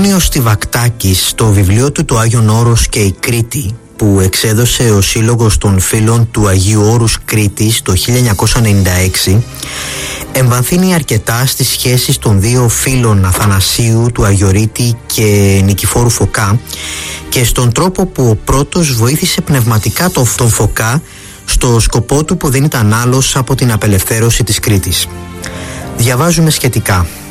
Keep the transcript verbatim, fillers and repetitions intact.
Αντώνιος Τιβακτάκης, στο βιβλίο του «Το Άγιον Όρος και η Κρήτη», που εξέδωσε ο Σύλλογος των Φίλων του Αγίου Όρους Κρήτης το χίλια εννιακόσια ενενήντα έξι, εμβαθύνει αρκετά στις σχέσεις των δύο φίλων Αθανασίου, του Αγιορείτη και Νικηφόρου Φωκά, και στον τρόπο που ο πρώτος βοήθησε πνευματικά τον Φωκά στο σκοπό του, που δεν ήταν άλλος από την απελευθέρωση της Κρήτης. Διαβάζουμε σχετικά.